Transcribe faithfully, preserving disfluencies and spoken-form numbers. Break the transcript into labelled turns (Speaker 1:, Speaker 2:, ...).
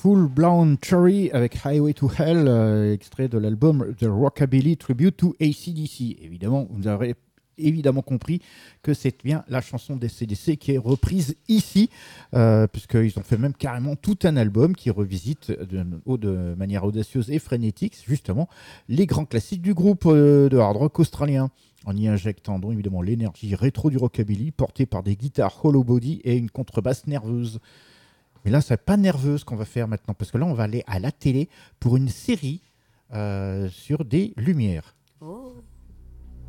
Speaker 1: Full Blown Cherry avec Highway to Hell, euh, extrait de l'album The Rockabilly Tribute to A C D C. Évidemment, vous aurez évidemment compris que c'est bien la chanson des A C D C qui est reprise ici, euh, puisqu'ils ont fait même carrément tout un album qui revisite de, de manière audacieuse et frénétique, justement, les grands classiques du groupe euh, de hard rock australien, en y injectant donc évidemment l'énergie rétro du rockabilly portée par des guitares hollow body et une contrebasse nerveuse. Mais là, c'est pas nerveuse qu'on va faire maintenant, parce que là, on va aller à la télé pour une série euh, sur des lumières.